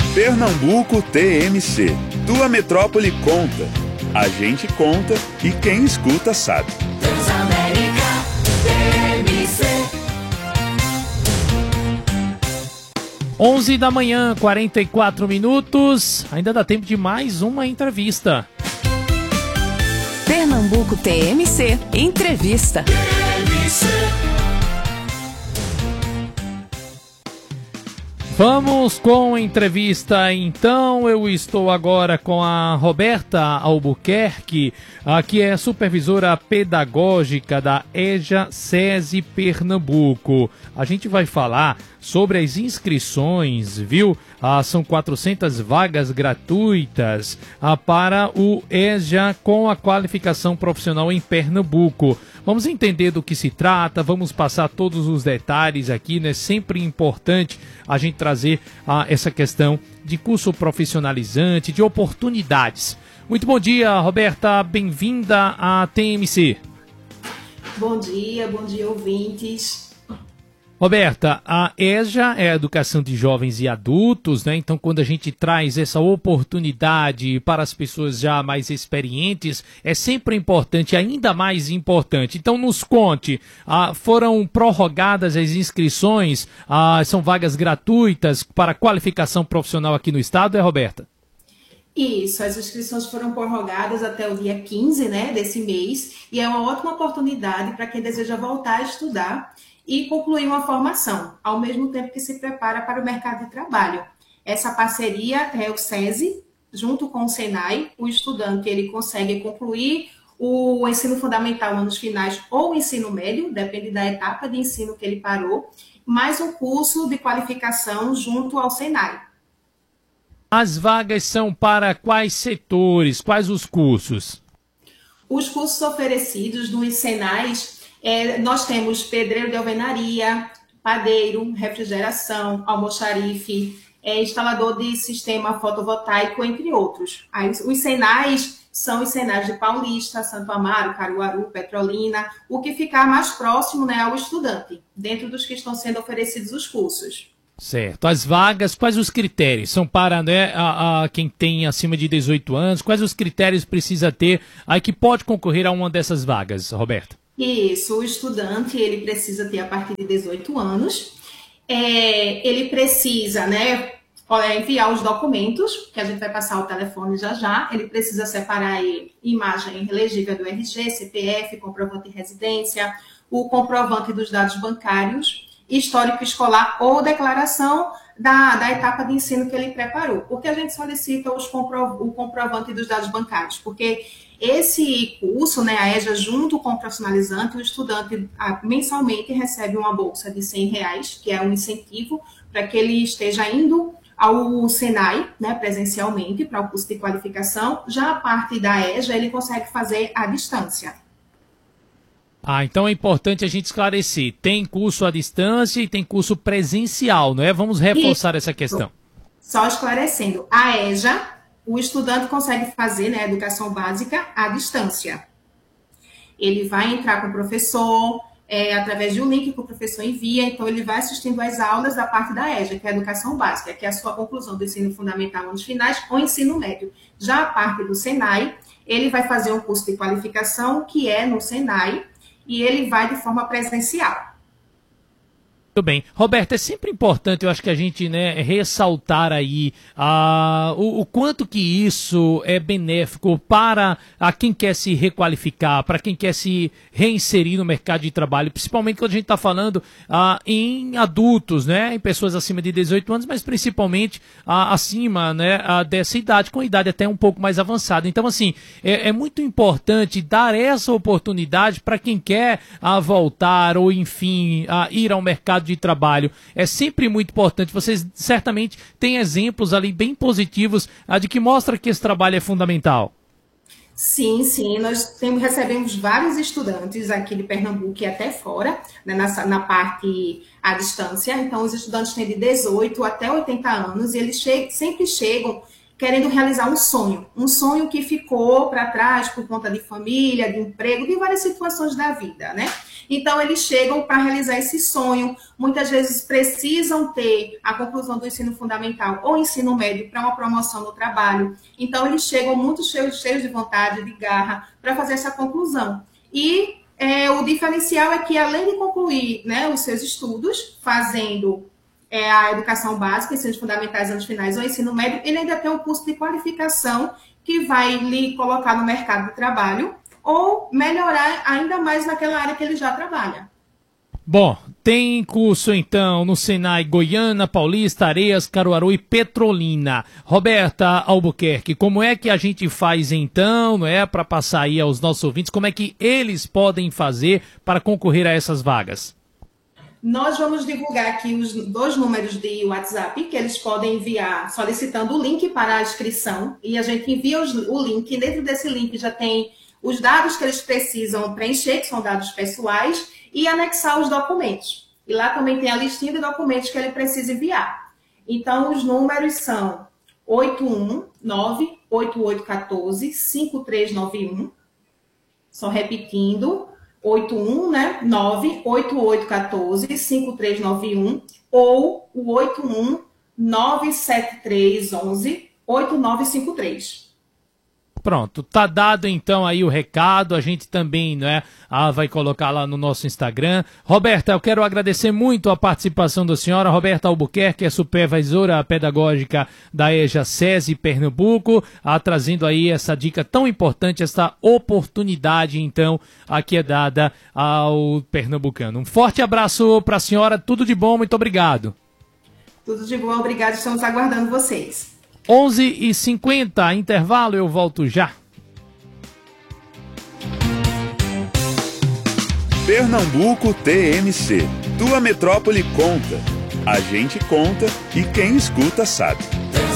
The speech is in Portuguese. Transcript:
Pernambuco TMC. Tua metrópole conta. A gente conta e quem escuta sabe. Transamérica TMC. 11 da manhã, 44 minutos. Ainda dá tempo de mais uma entrevista. Pernambuco TMC. Entrevista. Vamos com entrevista, então. Eu estou agora com a Roberta Albuquerque, que é supervisora pedagógica da EJA SESI Pernambuco. A gente vai falar sobre as inscrições, viu? São 400 vagas gratuitas para o EJA com a qualificação profissional em Pernambuco. Vamos entender do que se trata, vamos passar todos os detalhes aqui, né? Sempre importante a gente trazer essa questão de curso profissionalizante, de oportunidades. Muito bom dia, Roberta, bem-vinda à TMC. Bom dia ouvintes. Roberta, a EJA é a Educação de Jovens e Adultos, né? Então, quando a gente traz essa oportunidade para as pessoas já mais experientes, é sempre importante, ainda mais importante. Então, nos conte, foram prorrogadas as inscrições, são vagas gratuitas para qualificação profissional aqui no estado, Roberta? Isso, as inscrições foram prorrogadas até o dia 15, né, desse mês, e é uma ótima oportunidade para quem deseja voltar a estudar e concluir uma formação, ao mesmo tempo que se prepara para o mercado de trabalho. Essa parceria é o SESI, junto com o SENAI. O estudante ele consegue concluir o ensino fundamental anos finais ou o ensino médio, depende da etapa de ensino que ele parou, mais um curso de qualificação junto ao SENAI. As vagas são para quais setores, quais os cursos? Os cursos oferecidos nos SENAIs, nós temos pedreiro de alvenaria, padeiro, refrigeração, almoxarife, instalador de sistema fotovoltaico, entre outros. Aí, os SENAIs são os SENAIs de Paulista, Santo Amaro, Caruaru, Petrolina, o que ficar mais próximo, né, ao estudante, dentro dos que estão sendo oferecidos os cursos. Certo. As vagas, quais os critérios? São para, né, quem tem acima de 18 anos? Quais os critérios precisa ter aí que pode concorrer a uma dessas vagas, Roberta? Isso, o estudante ele precisa ter a partir de 18 anos, ele precisa, né, enviar os documentos, que a gente vai passar o telefone já, ele precisa separar aí imagem legível do RG, CPF, comprovante de residência, o comprovante dos dados bancários, histórico escolar ou declaração da etapa de ensino que ele preparou. Por que a gente solicita o comprovante dos dados bancários? Porque esse curso, né, a EJA, junto com o profissionalizante, o estudante mensalmente recebe uma bolsa de R$100, que é um incentivo para que ele esteja indo ao SENAI, né, presencialmente, para o curso de qualificação. Já a parte da EJA, ele consegue fazer à distância. Então é importante a gente esclarecer. Tem curso à distância e tem curso presencial, não é? Vamos reforçar essa questão. Só esclarecendo, a EJA, o estudante consegue fazer, né, a educação básica à distância. Ele vai entrar com o professor, através de um link que o professor envia, então ele vai assistindo às aulas da parte da EJA, que é a educação básica, que é a sua conclusão do ensino fundamental anos finais ou ensino médio. Já a parte do SENAI, ele vai fazer um curso de qualificação, que é no SENAI, e ele vai de forma presencial. Muito bem. Roberto, é sempre importante, eu acho que a gente, né, ressaltar aí o quanto que isso é benéfico para quem quer se requalificar, para quem quer se reinserir no mercado de trabalho, principalmente quando a gente está falando em adultos, né, em pessoas acima de 18 anos, mas principalmente acima, né, dessa idade, com idade até um pouco mais avançada. Então, assim, é muito importante dar essa oportunidade para quem quer voltar ou, enfim, ir ao mercado de trabalho. É sempre muito importante. Vocês certamente têm exemplos ali bem positivos de que mostra que esse trabalho é fundamental. Sim, nós recebemos vários estudantes aqui de Pernambuco e até fora, né, na parte à distância. Então, os estudantes têm de 18 até 80 anos e eles sempre chegam querendo realizar um sonho que ficou para trás por conta de família, de emprego, de várias situações da vida, né? Então, eles chegam para realizar esse sonho. Muitas vezes precisam ter a conclusão do ensino fundamental ou ensino médio para uma promoção no trabalho. Então, eles chegam muito cheios de vontade, de garra, para fazer essa conclusão. E o diferencial é que, além de concluir, né, os seus estudos, fazendo a educação básica, ensinos fundamentais, anos finais ou ensino médio, ele ainda tem um curso de qualificação que vai lhe colocar no mercado de trabalho ou melhorar ainda mais naquela área que ele já trabalha. Bom, tem curso então no Senai Goiânia, Paulista, Areias, Caruaru e Petrolina. Roberta Albuquerque, como é que a gente faz então, não é, para passar aí aos nossos ouvintes, como é que eles podem fazer para concorrer a essas vagas? Nós vamos divulgar aqui os 2 números de WhatsApp que eles podem enviar solicitando o link para a inscrição e a gente envia o link. Dentro desse link já tem os dados que eles precisam preencher, que são dados pessoais, e anexar os documentos. E lá também tem a listinha de documentos que ele precisa enviar. Então, os números são 819-8814-5391. Só repetindo, 819-8814-5391 ou o 8197311-8953. Pronto, tá dado então aí o recado, a gente também, né, vai colocar lá no nosso Instagram. Roberta, eu quero agradecer muito a participação da senhora, Roberta Albuquerque, é supervisora pedagógica da EJA SESI Pernambuco, trazendo aí essa dica tão importante, essa oportunidade então, aqui é dada ao pernambucano. Um forte abraço para a senhora, tudo de bom, muito obrigado. Tudo de bom, obrigado, estamos aguardando vocês. 11h50, intervalo, eu volto já. Pernambuco TMC. Tua metrópole conta. A gente conta e quem escuta sabe.